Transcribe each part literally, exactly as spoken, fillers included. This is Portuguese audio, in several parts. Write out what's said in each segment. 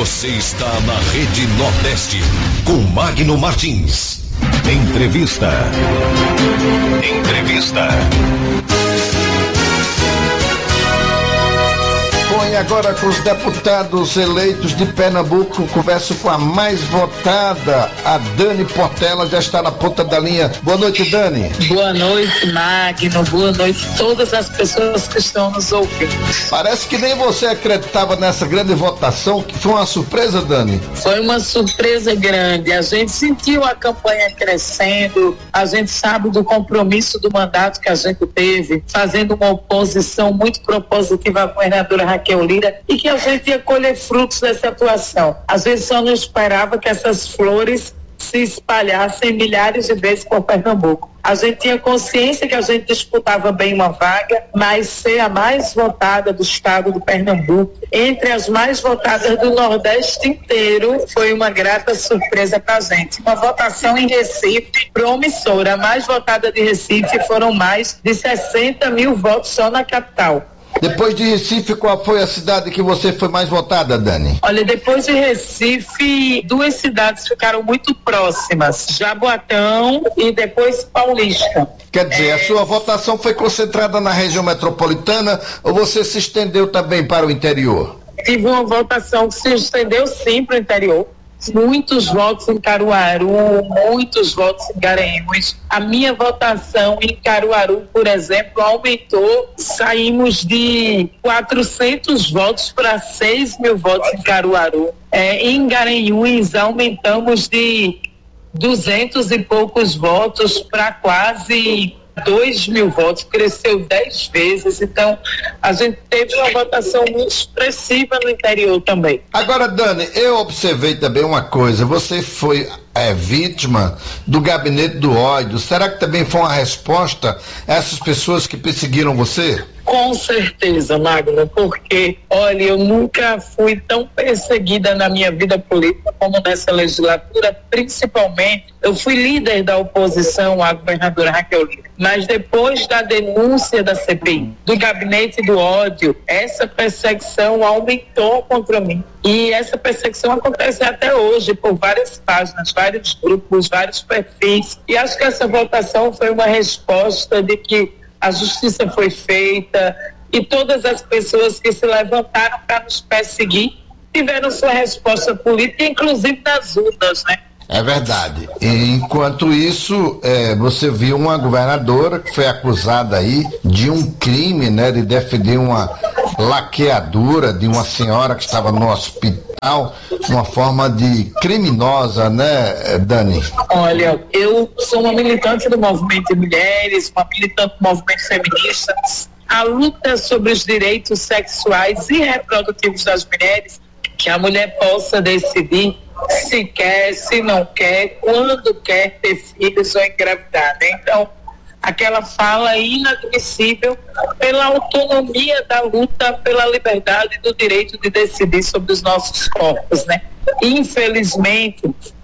Você está na Rede Nordeste com Magno Martins. Entrevista. Entrevista. Bom, e agora com os deputados eleitos de Pernambuco, converso com a mais votada, a Dani Portela, já está na ponta da linha. Boa noite, Dani. Boa noite, Magno. Boa noite a todas as pessoas que estão nos ouvindo. Parece que nem você acreditava nessa grande votação, que foi uma surpresa, Dani? Foi uma surpresa grande. A gente sentiu a campanha crescendo, a gente sabe do compromisso do mandato que a gente teve, fazendo uma oposição muito propositiva à governadora Raquel Lira, e que a gente ia colher frutos dessa atuação. Às vezes só não esperava que essas flores se espalhassem milhares de vezes por Pernambuco. A gente tinha consciência que a gente disputava bem uma vaga, mas ser a mais votada do estado do Pernambuco, entre as mais votadas do Nordeste inteiro, foi uma grata surpresa para a gente. Uma votação em Recife promissora. A mais votada de Recife foram mais de sessenta mil votos só na capital. Depois de Recife, qual foi a cidade que você foi mais votada, Dani? Olha, depois de Recife, duas cidades ficaram muito próximas, Jaboatão e depois Paulista. Quer dizer, é... a sua votação foi concentrada na região metropolitana ou você se estendeu também para o interior? Tive uma votação que se estendeu sim para o interior. Muitos votos em Caruaru, muitos votos em Garanhuns. A minha votação em Caruaru, por exemplo, aumentou. Saímos de quatrocentos votos para seis mil votos em Caruaru. É, em Garanhuns, aumentamos de duzentos e poucos votos para quase dois mil votos, cresceu dez vezes. Então a gente teve uma votação muito expressiva no interior também. Agora, Dani, eu observei também uma coisa, você foi é, vítima do gabinete do ódio. Será que também foi uma resposta a essas pessoas que perseguiram você? Com certeza, Magna, porque, olha, eu nunca fui tão perseguida na minha vida política como nessa legislatura. Principalmente, eu fui líder da oposição à governadora Raquel Lira, mas depois da denúncia da C P I, do gabinete do ódio, essa perseguição aumentou contra mim. E essa perseguição acontece até hoje por várias páginas, vários grupos, vários perfis. E acho que essa votação foi uma resposta de que a justiça foi feita e todas as pessoas que se levantaram para nos perseguir tiveram sua resposta política, inclusive nas urnas, né? É verdade. E, enquanto isso, é, você viu uma governadora que foi acusada aí de um crime, né, de defender uma laqueadura de uma senhora que estava no hospital, uma forma de criminosa, né, Dani? Olha, eu sou uma militante do movimento de mulheres, uma militante do movimento feminista. A luta sobre os direitos sexuais e reprodutivos das mulheres, que a mulher possa decidir se quer, se não quer, quando quer ter filhos ou engravidar, né? Então, aquela fala inadmissível pela autonomia da luta pela liberdade do direito de decidir sobre os nossos corpos, né? Infelizmente,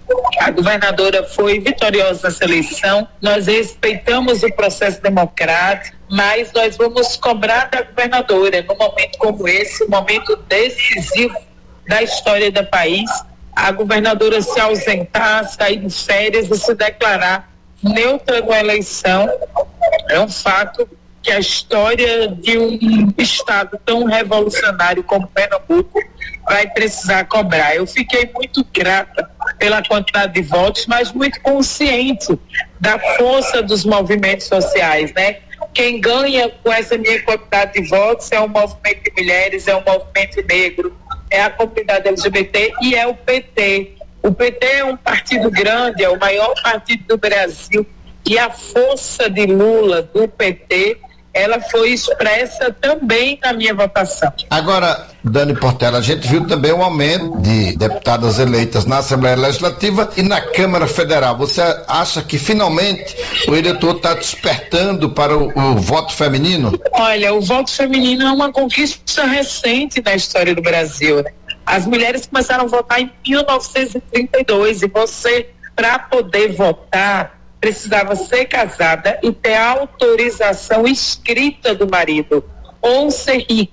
a governadora foi vitoriosa nessa eleição, nós respeitamos o processo democrático, mas nós vamos cobrar da governadora, num momento como esse, um momento decisivo da história do país, a governadora se ausentar, sair de férias e se declarar neutra na eleição. É um fato que a história de um estado tão revolucionário como Pernambuco vai precisar cobrar. Eu fiquei muito grata pela quantidade de votos, mas muito consciente da força dos movimentos sociais, né? Quem ganha com essa minha quantidade de votos é o movimento de mulheres, é o movimento negro, é a comunidade L G B T e é o P T. O P T é um partido grande, é o maior partido do Brasil, e a força de Lula, do P T, ela foi expressa também na minha votação. Agora, Dani Portela, a gente viu também um aumento de deputadas eleitas na Assembleia Legislativa e na Câmara Federal. Você acha que finalmente o eleitor está despertando para o, o voto feminino? Olha, o voto feminino é uma conquista recente na história do Brasil, né? As mulheres começaram a votar em mil novecentos e trinta e dois e você, para poder votar, precisava ser casada e ter autorização escrita do marido, ou ser rica.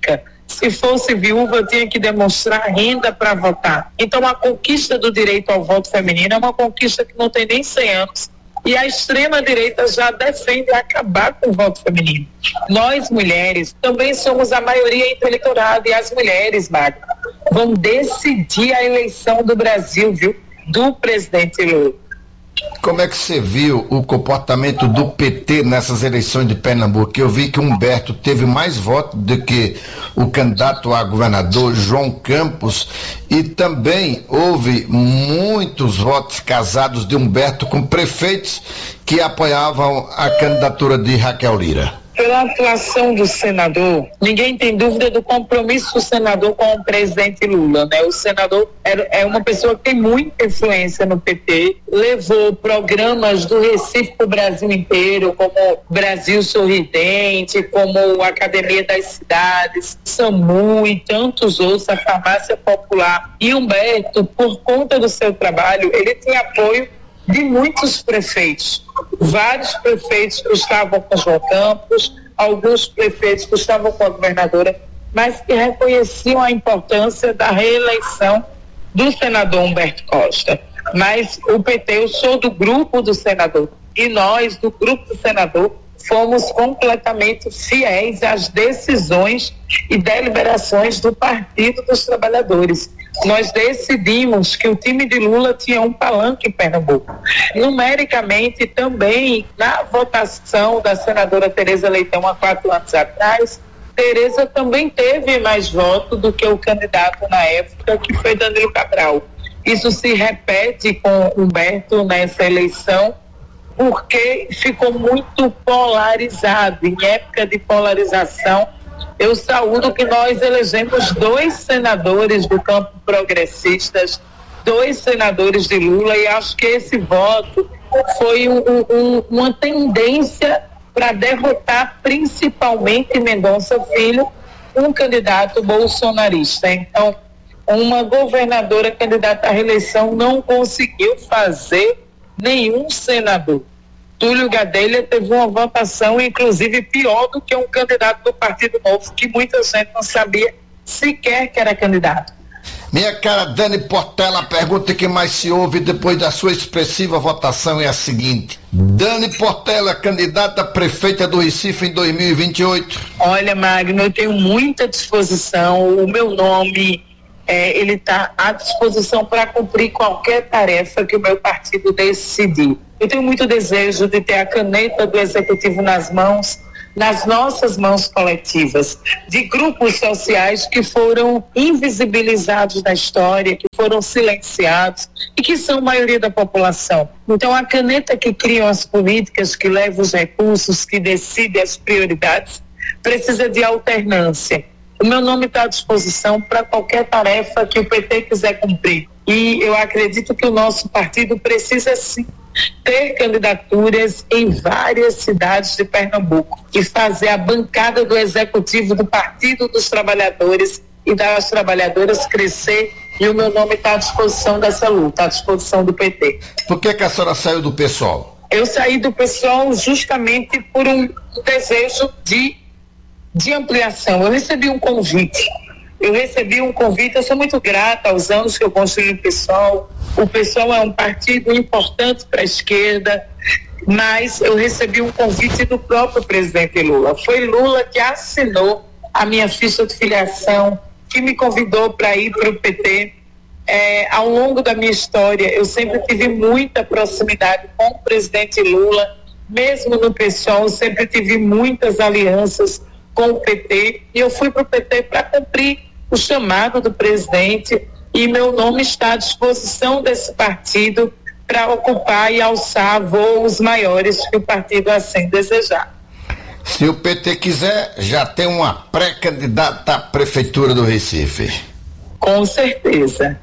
Se fosse viúva, eu tinha que demonstrar renda para votar. Então, a conquista do direito ao voto feminino é uma conquista que não tem nem cem anos. E a extrema-direita já defende acabar com o voto feminino. Nós, mulheres, também somos a maioria entre o eleitorado, e as mulheres, Magno, vão decidir a eleição do Brasil, viu? Do presidente Lula. Como é que você viu o comportamento do P T nessas eleições de Pernambuco? Eu vi que Humberto teve mais votos do que o candidato a governador João Campos, e também houve muitos votos casados de Humberto com prefeitos que apoiavam a candidatura de Raquel Lira. Pela atuação do senador, ninguém tem dúvida do compromisso do senador com o presidente Lula, né? O senador é, é uma pessoa que tem muita influência no P T, levou programas do Recife para o Brasil inteiro, como Brasil Sorridente, como Academia das Cidades, SAMU e tantos outros, a Farmácia Popular. E Humberto, por conta do seu trabalho, ele tem apoio de muitos prefeitos, vários prefeitos que estavam com João Campos, alguns prefeitos que estavam com a governadora, mas que reconheciam a importância da reeleição do senador Humberto Costa. Mas o P T, eu sou do grupo do senador, e nós, do grupo do senador, fomos completamente fiéis às decisões e deliberações do Partido dos Trabalhadores. Nós decidimos que o time de Lula tinha um palanque em Pernambuco. Numericamente, também, na votação da senadora Tereza Leitão há quatro anos atrás, Tereza também teve mais voto do que o candidato na época, que foi Danilo Cabral. Isso se repete com Humberto nessa eleição, porque ficou muito polarizado. Em época de polarização, eu saúdo que nós elegemos dois senadores do campo progressistas, dois senadores de Lula, e acho que esse voto foi um, um, uma tendência para derrotar principalmente Mendonça Filho, um candidato bolsonarista. Então, uma governadora candidata à reeleição não conseguiu fazer nenhum senador. Túlio Gadelha teve uma votação, inclusive, pior do que um candidato do Partido Novo, que muita gente não sabia sequer que era candidato. Minha cara Dani Portela, a pergunta que mais se ouve depois da sua expressiva votação é a seguinte: Dani Portela, candidata a prefeita do Recife em dois mil e vinte e oito. Olha, Magno, eu tenho muita disposição, o meu nome, é, ele está à disposição para cumprir qualquer tarefa que o meu partido decidir. Eu tenho muito desejo de ter a caneta do Executivo nas mãos, nas nossas mãos coletivas, de grupos sociais que foram invisibilizados na história, que foram silenciados e que são a maioria da população. Então, a caneta que criam as políticas, que leva os recursos, que decide as prioridades, precisa de alternância. O meu nome está à disposição para qualquer tarefa que o P T quiser cumprir. E eu acredito que o nosso partido precisa, sim, ter candidaturas em várias cidades de Pernambuco e fazer a bancada do Executivo do Partido dos Trabalhadores e das Trabalhadoras crescer, e o meu nome está à disposição dessa luta, à disposição do P T. Por que que a senhora saiu do PSOL? Eu saí do PSOL justamente por um desejo de, de ampliação. Eu recebi um convite, eu recebi um convite, eu sou muito grata aos anos que eu construí no PSOL. O PSOL é um partido importante para a esquerda, mas eu recebi um convite do próprio presidente Lula. Foi Lula que assinou a minha ficha de filiação, que me convidou para ir para o P T. É, ao longo da minha história, eu sempre tive muita proximidade com o presidente Lula, mesmo no PSOL, sempre tive muitas alianças com o P T, e eu fui para o P T para cumprir o chamado do presidente, e meu nome está à disposição desse partido para ocupar e alçar voos maiores que o partido assim desejar. Se o P T quiser, já tem uma pré-candidata à Prefeitura do Recife. Com certeza.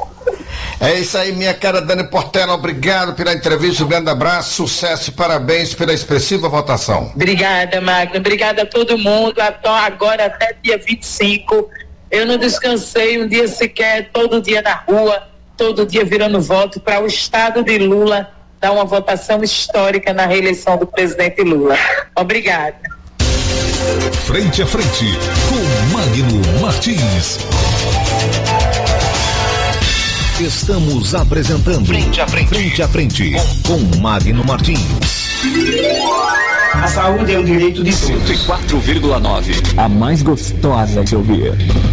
É isso aí, minha cara Dani Portela, obrigado pela entrevista, um grande abraço, sucesso e parabéns pela expressiva votação. Obrigada, Magno, obrigada a todo mundo, até agora até dia vinte e cinco, eu não descansei um dia sequer, todo dia na rua, todo dia virando voto para o estado de Lula dar uma votação histórica na reeleição do presidente Lula. Obrigada. Frente a Frente, com Magno Martins. Estamos apresentando Frente a Frente, Frente, a Frente com Magno Martins. A saúde é um direito de todos. cento e quatro vírgula nove. A mais gostosa de ouvir.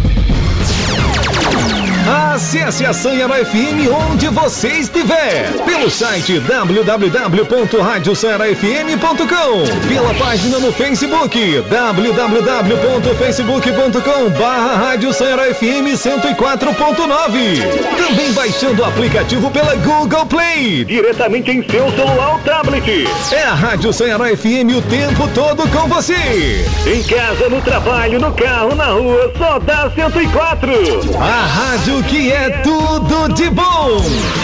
Acesse a Sanharo F M onde você estiver, pelo site w w w ponto rádio sanharo f m ponto com, pela página no Facebook w w w ponto facebook ponto com barra rádio sanharo f m cento e quatro ponto nove, também baixando o aplicativo pela Google Play, diretamente em seu celular ou tablet. É a Rádio Sanharo F M o tempo todo com você, em casa, no trabalho, no carro, na rua, só dá cento e quatro. A rádio que é tudo de bom.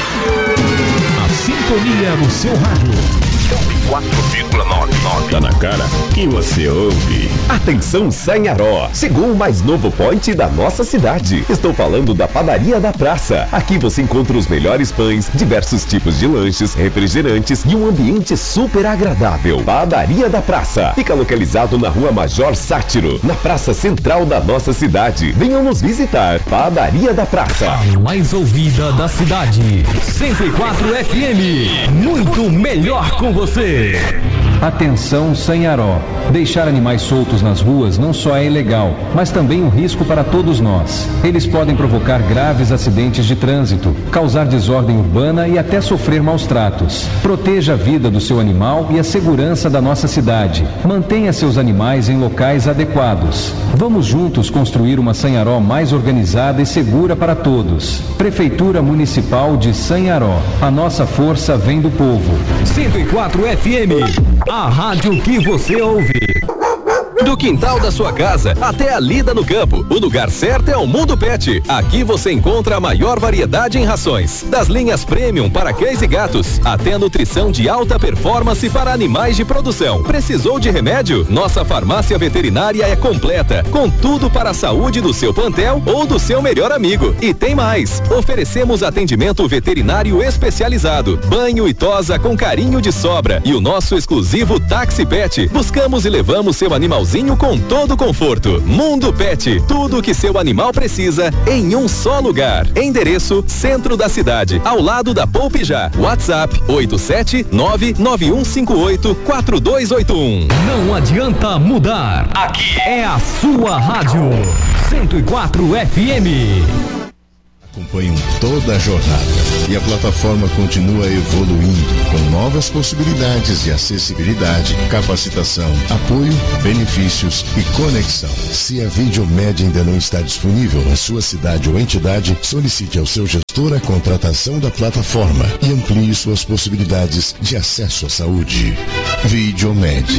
A sintonia no seu rádio. quatro vírgula nove nove. Tá na cara que você ouve. Atenção, Sanharó! Chegou o mais novo point da nossa cidade. Estou falando da Padaria da Praça. Aqui você encontra os melhores pães, diversos tipos de lanches, refrigerantes e um ambiente super agradável. Padaria da Praça. Fica localizado na Rua Major Sátiro, na praça central da nossa cidade. Venham nos visitar. Padaria da Praça. A mais ouvida da cidade. cento e quatro F M. Muito melhor com você. Atenção, Sanharó. Deixar animais soltos nas ruas não só é ilegal, mas também um risco para todos nós. Eles podem provocar graves acidentes de trânsito, causar desordem urbana e até sofrer maus tratos. Proteja a vida do seu animal e a segurança da nossa cidade. Mantenha seus animais em locais adequados. Vamos juntos construir uma Sanharó mais organizada e segura para todos. Prefeitura Municipal de Sanharó. A nossa força vem do povo. cento e quatro F M. A rádio que você ouve. Do quintal da sua casa até a lida no campo, o lugar certo é o Mundo Pet. Aqui você encontra a maior variedade em rações, das linhas premium para cães e gatos, até a nutrição de alta performance para animais de produção. Precisou de remédio? Nossa farmácia veterinária é completa, com tudo para a saúde do seu plantel ou do seu melhor amigo. E tem mais, oferecemos atendimento veterinário especializado, banho e tosa com carinho de sobra e o nosso exclusivo Táxi Pet. Buscamos e levamos seu animalzinho com todo conforto. Mundo Pet, tudo o que seu animal precisa em um só lugar. Endereço: centro da cidade, ao lado da Poupe Já. WhatsApp oito sete nove nove um cinco oito quatro dois oito um. Não adianta mudar. Aqui é a sua rádio. cento e quatro F M. Acompanham toda a jornada e a plataforma continua evoluindo com novas possibilidades de acessibilidade, capacitação, apoio, benefícios e conexão. Se a Videomed ainda não está disponível na sua cidade ou entidade, solicite ao seu gestor a contratação da plataforma e amplie suas possibilidades de acesso à saúde. Videomed.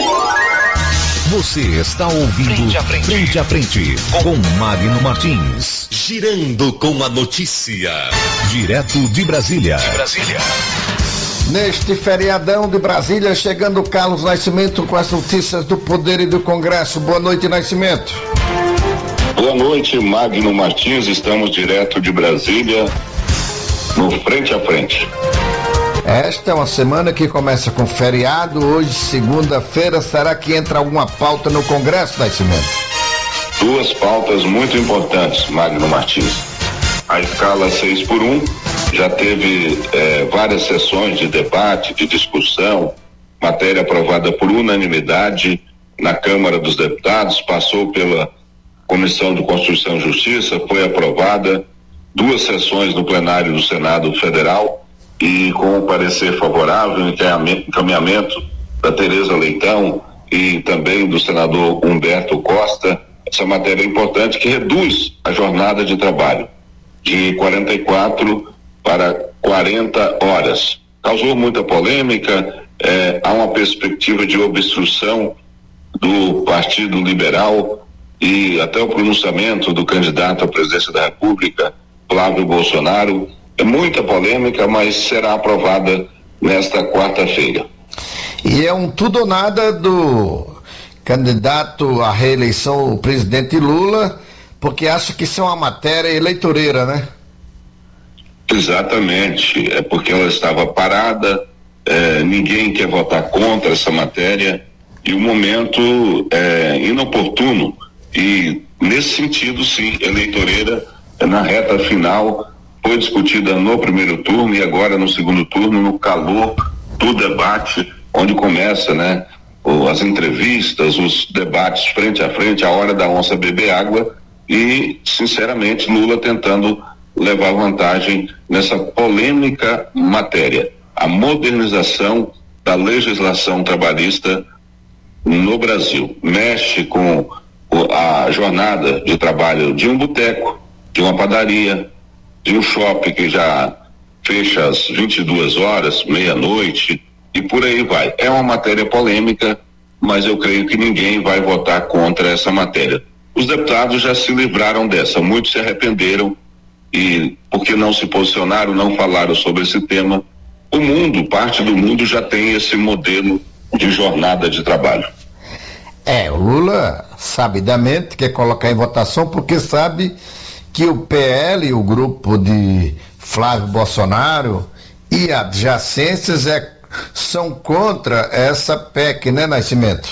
Você está ouvindo Frente a Frente, Frente, a Frente com Magno Martins. Girando com a notícia. Direto de Brasília. De Brasília. Neste feriadão de Brasília, chegando Carlos Nascimento com as notícias do Poder e do Congresso. Boa noite, Nascimento. Boa noite, Magno Martins. Estamos direto de Brasília, no Frente a Frente. Esta é uma semana que começa com feriado. Hoje, segunda-feira, será que entra alguma pauta no Congresso, Nascimento? Duas pautas muito importantes, Magno Martins. A escala seis por um já teve eh, várias sessões de debate, de discussão, matéria aprovada por unanimidade na Câmara dos Deputados, passou pela Comissão de Constituição e Justiça, foi aprovada, duas sessões no plenário do Senado Federal, e com o parecer favorável, encaminhamento da Tereza Leitão e também do senador Humberto Costa. Essa matéria é importante, que reduz a jornada de trabalho de quarenta e quatro para quarenta horas. Causou muita polêmica, eh, há uma perspectiva de obstrução do Partido Liberal e até o pronunciamento do candidato à presidência da República, Flávio Bolsonaro. É muita polêmica, mas será aprovada nesta quarta-feira. E é um tudo ou nada do candidato à reeleição, o presidente Lula, porque acha que isso é uma matéria eleitoreira, né? Exatamente, é porque ela estava parada, é, ninguém quer votar contra essa matéria e um momento é, inoportuno. E nesse sentido, sim, eleitoreira na reta final foi discutida no primeiro turno e agora no segundo turno, no calor do debate, onde começa, né, as entrevistas, os debates frente a frente, a hora da onça beber água e, sinceramente, Lula tentando levar vantagem nessa polêmica matéria, a modernização da legislação trabalhista no Brasil. Mexe com a jornada de trabalho de um boteco, de uma padaria, de um shopping que já fecha às vinte e duas horas, meia-noite, e por aí vai. É uma matéria polêmica, mas eu creio que ninguém vai votar contra essa matéria. Os deputados já se livraram dessa, muitos se arrependeram e porque não se posicionaram, não falaram sobre esse tema. O mundo, parte do mundo já tem esse modelo de jornada de trabalho. É, o Lula sabidamente quer colocar em votação porque sabe que o P L, o grupo de Flávio Bolsonaro e adjacências é, são contra essa P E C, né, Nascimento?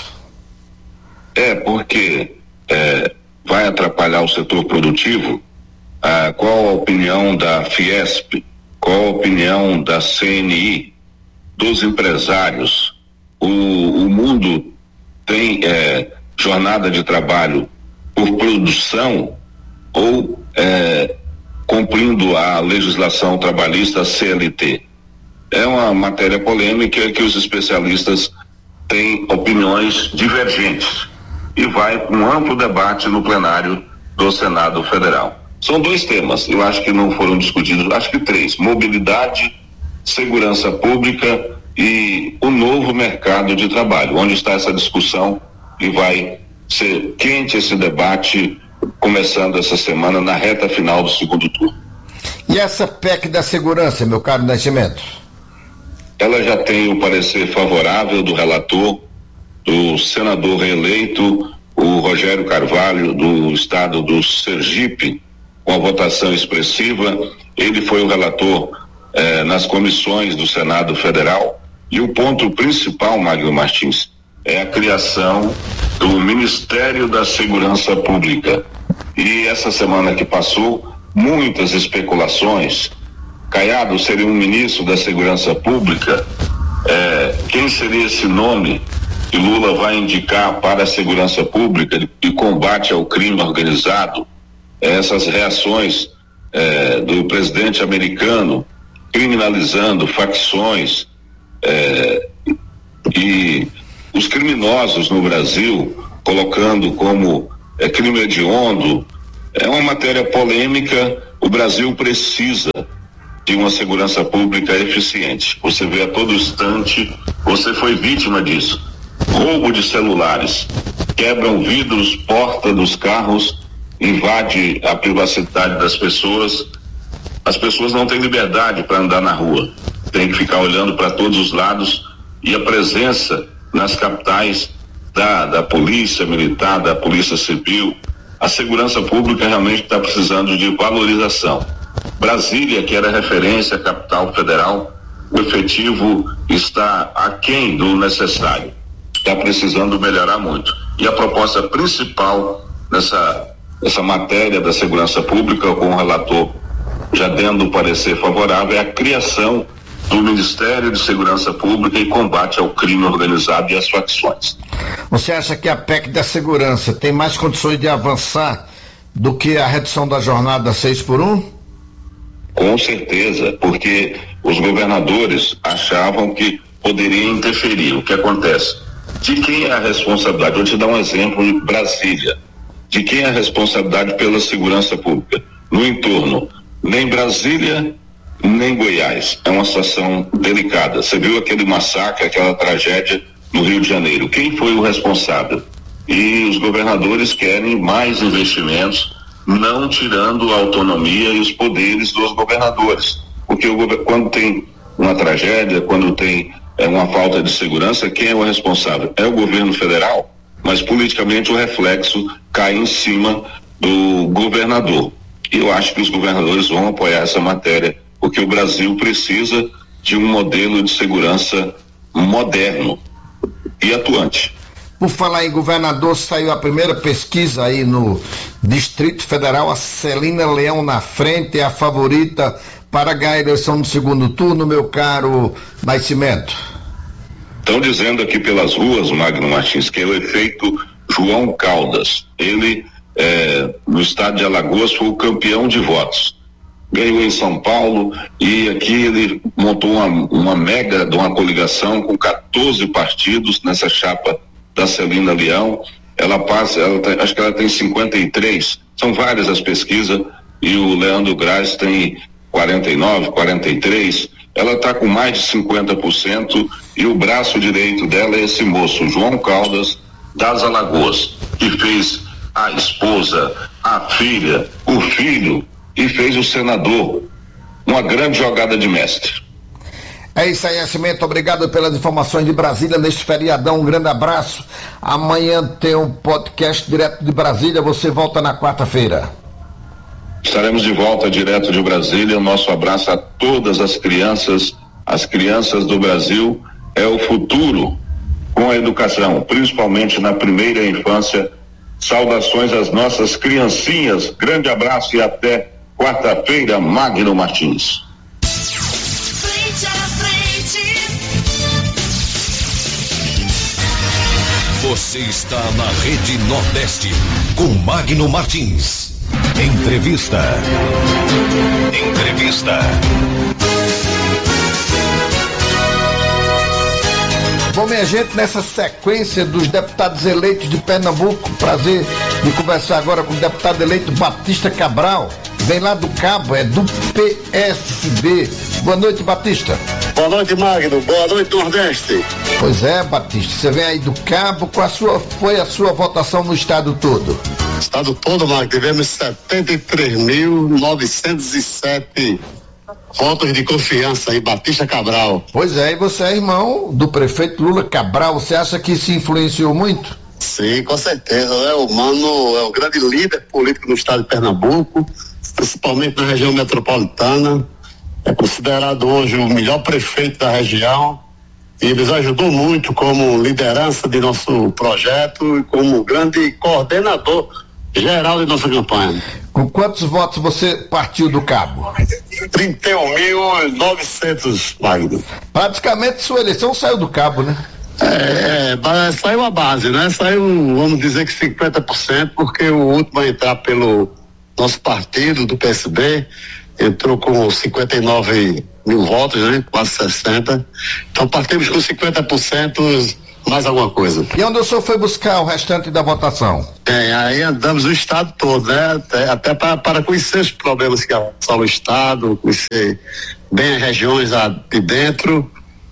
É, porque é, vai atrapalhar o setor produtivo. Ah, qual a opinião da Fiesp? Qual a opinião da C N I? Dos empresários? O, o mundo tem é, jornada de trabalho por produção ou é, cumprindo a legislação trabalhista C L T? É uma matéria polêmica que os especialistas têm opiniões divergentes e vai com um amplo debate no plenário do Senado Federal. São dois temas, eu acho que não foram discutidos, acho que três: mobilidade, segurança pública e o novo mercado de trabalho, onde está essa discussão e vai ser quente esse debate começando essa semana na reta final do segundo turno. E essa P E C da segurança, meu caro Nascimento? Ela já tem o parecer favorável do relator, do senador reeleito, o Rogério Carvalho, do estado do Sergipe, com a votação expressiva. Ele foi o relator eh, nas comissões do Senado Federal. E o ponto principal, Magno Martins, é a criação do Ministério da Segurança Pública. E essa semana que passou, muitas especulações. Caiado seria um ministro da Segurança Pública. É, quem seria esse nome que Lula vai indicar para a segurança pública e combate ao crime organizado? Essas reações é, do presidente americano criminalizando facções é, e os criminosos no Brasil colocando como é, crime hediondo. É uma matéria polêmica. O Brasil precisa de uma segurança pública eficiente. Você vê a todo instante, você foi vítima disso. Roubo de celulares, quebram vidros, porta dos carros, invade a privacidade das pessoas. As pessoas não têm liberdade para andar na rua, tem que ficar olhando para todos os lados, e a presença nas capitais da, da polícia militar, da polícia civil, a segurança pública realmente está precisando de valorização. Brasília, que era referência, capital federal, o efetivo está aquém do necessário, está precisando melhorar muito. E a proposta principal nessa, nessa matéria da segurança pública, com o relator já dando o parecer favorável, é a criação do Ministério de Segurança Pública e combate ao crime organizado e às facções. Você acha que a P E C da segurança tem mais condições de avançar do que a redução da jornada seis por um? Com certeza, porque os governadores achavam que poderia interferir. O que acontece? De quem é a responsabilidade? Vou te dar um exemplo em Brasília. De quem é a responsabilidade pela segurança pública? No entorno, nem Brasília, nem Goiás. É uma situação delicada. Você viu aquele massacre, aquela tragédia no Rio de Janeiro. Quem foi o responsável? E os governadores querem mais investimentos, não tirando a autonomia e os poderes dos governadores. Porque o, quando tem uma tragédia, quando tem é, uma falta de segurança, quem é o responsável? É o governo federal, mas politicamente o reflexo cai em cima do governador. E eu acho que os governadores vão apoiar essa matéria, porque o Brasil precisa de um modelo de segurança moderno e atuante. Por falar em governador, saiu a primeira pesquisa aí no Distrito Federal, a Celina Leão na frente, é a favorita para ganhar a eleição no segundo turno, meu caro Nascimento. Estão dizendo aqui pelas ruas, Magno Martins, que é o efeito João Caldas. Ele, é, no estado de Alagoas, foi o campeão de votos. Ganhou em São Paulo e aqui ele montou uma, uma mega de uma coligação com quatorze partidos nessa chapa da Celina Leão. Ela passa, ela tem, acho que ela tem cinquenta e três, são várias as pesquisas, e o Leandro Graz tem quarenta e nove, quarenta e três. Ela está com mais de cinquenta por cento e o braço direito dela é esse moço, João Caldas, das Alagoas, que fez a esposa, a filha, o filho e fez o senador. Uma grande jogada de mestre. É isso aí, Nascimento. Obrigado pelas informações de Brasília neste feriadão. Um grande abraço. Amanhã tem um podcast direto de Brasília. Você volta na quarta-feira. Estaremos de volta direto de Brasília. O nosso abraço a todas as crianças. As crianças do Brasil é o futuro com a educação, principalmente na primeira infância. Saudações às nossas criancinhas. Grande abraço e até quarta-feira, Magno Martins. Frente a frente. Você está na Rede Nordeste com Magno Martins. Entrevista. Entrevista. Bom, minha gente, nessa sequência dos deputados eleitos de Pernambuco, prazer de conversar agora com o deputado eleito Batista Cabral, vem lá do Cabo, é do P S B. Boa noite, Batista. Boa noite, Magno. Boa noite, Nordeste. Pois é, Batista, você vem aí do Cabo, qual a sua, foi a sua votação no estado todo? Estado todo, Magno, tivemos setenta e três mil novecentos e sete votos de confiança em Batista Cabral. Pois é, e você é irmão do prefeito Lula Cabral, você acha que isso influenciou muito? Sim, com certeza, né? O Mano é o grande líder político no estado de Pernambuco, principalmente na região metropolitana, é considerado hoje o melhor prefeito da região e nos ajudou muito como liderança de nosso projeto e como grande coordenador geral de nossa campanha. Com quantos votos você partiu do Cabo? trinta e um mil e novecentos, Magno. Praticamente sua eleição saiu do Cabo, né? É, é, saiu a base, né? Saiu, vamos dizer que cinquenta por cento, porque o último a entrar pelo nosso partido, do P S B, entrou com cinquenta e nove mil votos, né? Quase sessenta. Então partimos com cinquenta por cento, mais alguma coisa. E onde o senhor foi buscar o restante da votação? É, aí andamos o estado todo, né? Até, até para, para conhecer os problemas que são o estado, conhecer bem as regiões lá de dentro,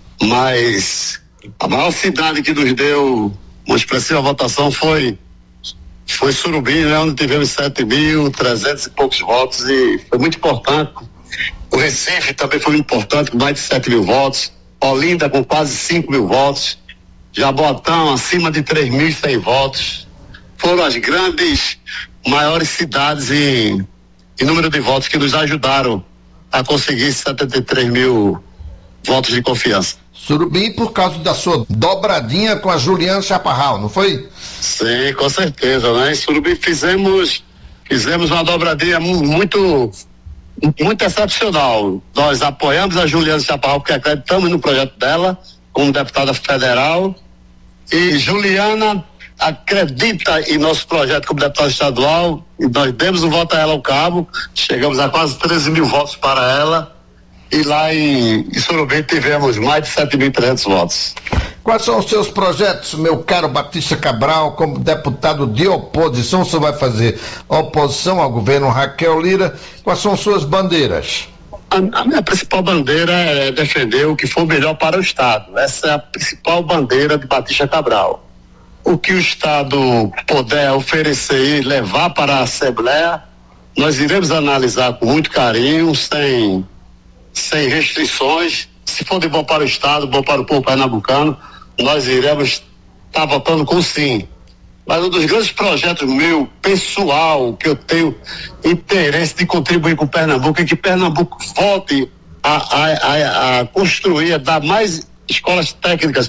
mas a maior cidade que nos deu uma expressiva votação foi foi Surubim, né? Onde tivemos sete mil trezentos e poucos votos e foi muito importante. O Recife também foi muito importante, com mais de sete mil votos. Olinda com quase cinco mil votos. Jabotão acima de três mil e cem votos. Foram as grandes, maiores cidades em, em número de votos que nos ajudaram a conseguir setenta e três mil votos de confiança. Surubim por causa da sua dobradinha com a Juliana Chaparral, não foi? Sim, com certeza, né? Em Surubim fizemos, fizemos uma dobradinha muito, muito excepcional. Nós apoiamos a Juliana Chaparral porque acreditamos no projeto dela como deputada federal e Juliana acredita em nosso projeto como deputada estadual e nós demos um voto a ela ao Cabo, chegamos a quase treze mil votos para ela e lá em, em Surubim tivemos mais de sete mil e trezentos votos. Quais são os seus projetos, meu caro Batista Cabral, como deputado de oposição? O senhor vai fazer oposição ao governo Raquel Lira. Quais são suas bandeiras? A, a minha principal bandeira é defender o que for melhor para o Estado. Essa é a principal bandeira de Batista Cabral. O que o Estado puder oferecer e levar para a Assembleia, nós iremos analisar com muito carinho, sem, sem restrições. Se for de bom para o Estado, bom para o povo pernambucano, nós iremos estar votando com sim. Mas um dos grandes projetos meu, pessoal, que eu tenho interesse de contribuir com Pernambuco, é que Pernambuco volte a, a, a, a construir, a dar mais escolas técnicas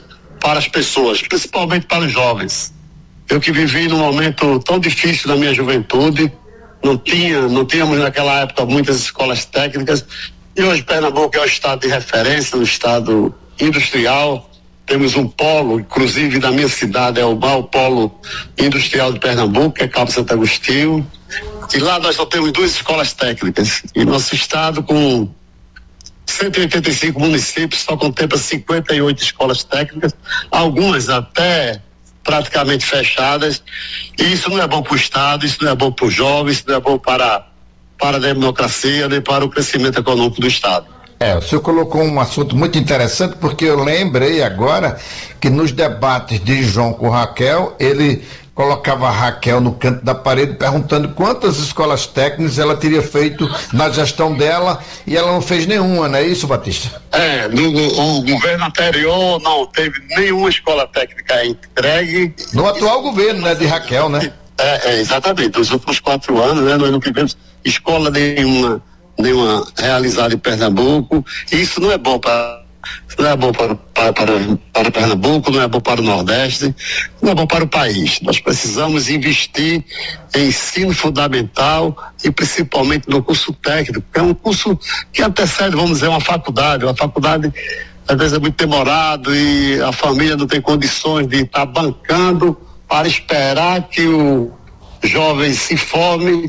para as pessoas, principalmente para os jovens. Eu que vivi num momento tão difícil da minha juventude, não tinha, não tínhamos naquela época muitas escolas técnicas, e hoje Pernambuco é um estado de referência, um estado industrial. Temos um polo, inclusive na minha cidade é o maior polo industrial de Pernambuco, que é Cabo Santo Agostinho, e lá nós só temos duas escolas técnicas, e nosso estado com cento e oitenta e cinco municípios só contempla cinquenta e oito escolas técnicas, algumas até praticamente fechadas, e isso não é bom para o estado, isso não é bom para os jovens, isso não é bom para, para a democracia, nem para o crescimento econômico do estado. É, o senhor colocou um assunto muito interessante, porque eu lembrei agora que nos debates de João com Raquel, ele colocava a Raquel no canto da parede perguntando quantas escolas técnicas ela teria feito na gestão dela, e ela não fez nenhuma, não é isso, Batista? É, no, no o governo anterior não teve nenhuma escola técnica entregue. No atual governo, né, de Raquel, né? É, é exatamente, nos últimos quatro anos, né, nós não tivemos escola nenhuma, nenhuma realizada em Pernambuco, e isso não é bom para não é bom para, para, para, para Pernambuco, não é bom para o Nordeste, não é bom para o país. Nós precisamos investir em ensino fundamental e principalmente no curso técnico, que é um curso que antecede, vamos dizer, uma faculdade. Uma faculdade às vezes é muito demorado e a família não tem condições de estar bancando para esperar que o jovem se forme.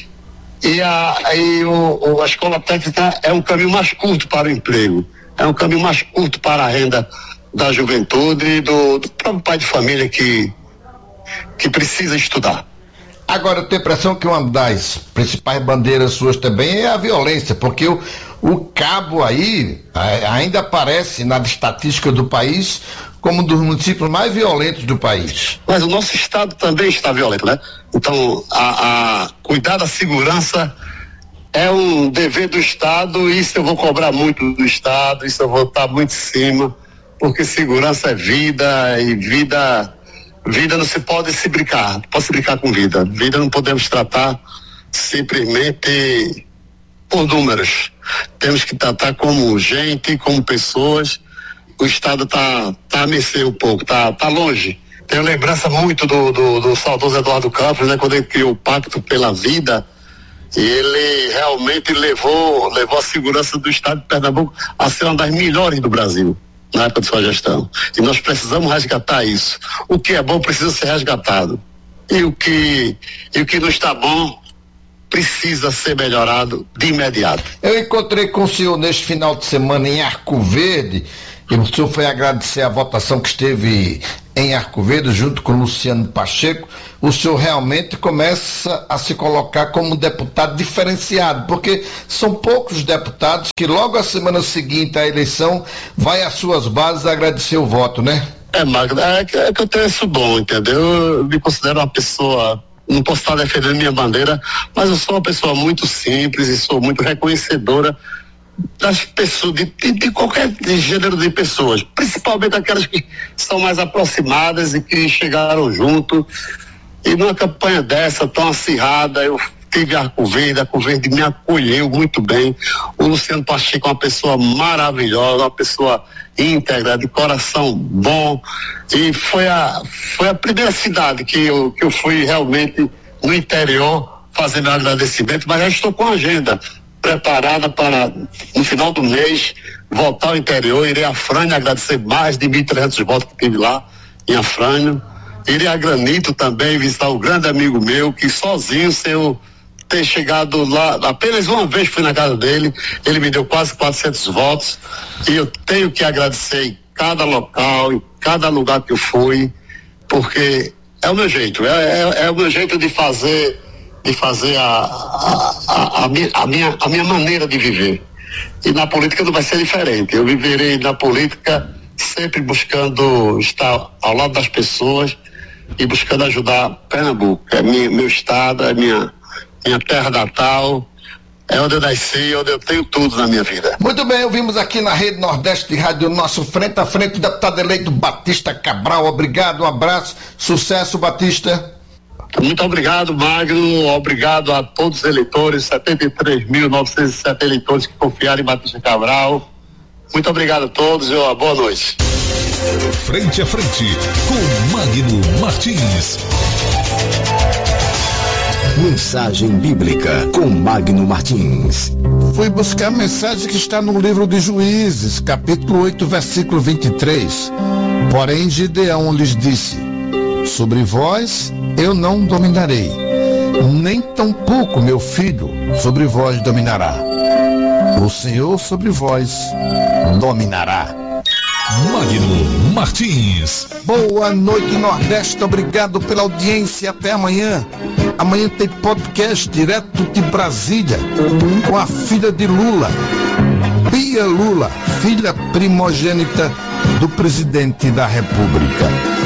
E a, e o, a escola técnica é um caminho mais curto para o emprego. É um caminho mais curto para a renda da juventude e do, do próprio pai de família que, que precisa estudar. Agora, eu tenho a impressão que uma das principais bandeiras suas também é a violência, porque o, o cabo aí ainda aparece na estatística do país como um dos municípios mais violentos do país. Mas o nosso estado também está violento, né? Então, a, a cuidar da segurança é um dever do Estado, e isso eu vou cobrar muito do Estado, isso eu vou estar muito em cima, porque segurança é vida, e vida, vida não se pode se brincar, não pode se brincar com vida. Vida não podemos tratar simplesmente por números. Temos que tratar como gente, como pessoas. O Estado está tá a mercê um pouco, está tá longe. Tenho lembrança muito do, do, do saudoso Eduardo Campos, né, quando ele criou o Pacto pela Vida. E ele realmente levou, levou a segurança do estado de Pernambuco a ser uma das melhores do Brasil, na época de sua gestão. E nós precisamos resgatar isso. O que é bom precisa ser resgatado. E o que, e o que não está bom precisa ser melhorado de imediato. Eu encontrei com o senhor neste final de semana em Arco Verde, e o senhor foi agradecer a votação que esteve em Arco Verde, junto com Luciano Pacheco. O senhor realmente começa a se colocar como um deputado diferenciado, porque são poucos deputados que logo a semana seguinte à eleição vai às suas bases agradecer o voto, né? É, Magda, é que, é que eu tenho isso bom, entendeu? Eu me considero uma pessoa, não posso estar defendendo minha bandeira, mas eu sou uma pessoa muito simples e sou muito reconhecedora das pessoas, de, de, de qualquer gênero de pessoas, principalmente aquelas que são mais aproximadas e que chegaram junto. E numa campanha dessa tão acirrada, eu tive Arco Verde, Arco Verde me acolheu muito bem. O Luciano Pacheco é uma pessoa maravilhosa, uma pessoa íntegra, de coração bom, e foi a, foi a primeira cidade que eu, que eu fui realmente no interior fazer meu agradecimento, mas já estou com a agenda preparada para, no final do mês, voltar ao interior. Irei a Frânia agradecer mais de mil e trezentos votos que tive lá em Afrânio. Irei a Granito também visitar o grande amigo meu, que sozinho, sem eu ter chegado lá, apenas uma vez fui na casa dele, ele me deu quase quatrocentos votos, e eu tenho que agradecer em cada local, em cada lugar que eu fui, porque é o meu jeito, é, é, é o meu jeito de fazer, de fazer a, a, a, a, minha, a, minha, a minha maneira de viver. E na política não vai ser diferente. Eu viverei na política sempre buscando estar ao lado das pessoas e buscando ajudar Pernambuco. É minha, meu estado, é minha, minha terra natal, é onde eu nasci, onde eu tenho tudo na minha vida. Muito bem, ouvimos aqui na Rede Nordeste de Rádio, nosso frente a frente, o deputado eleito Batista Cabral. Obrigado, um abraço, sucesso, Batista. Muito obrigado, Magno, obrigado a todos os eleitores, setenta e três mil novecentos e sete eleitores que confiaram em Batista Cabral. Muito obrigado a todos e uma boa noite. Frente a frente com Magno Martins. Mensagem bíblica com Magno Martins. Fui buscar a mensagem que está no livro de Juízes, capítulo oito, versículo vinte e três. Porém Gideão lhes disse: sobre vós eu não dominarei, nem tampouco meu filho sobre vós dominará. O Senhor sobre vós dominará. Magno Martins. Boa noite, Nordeste. Obrigado pela audiência. Até amanhã. Amanhã tem podcast direto de Brasília com a filha de Lula, Bia Lula, filha primogênita do presidente da República.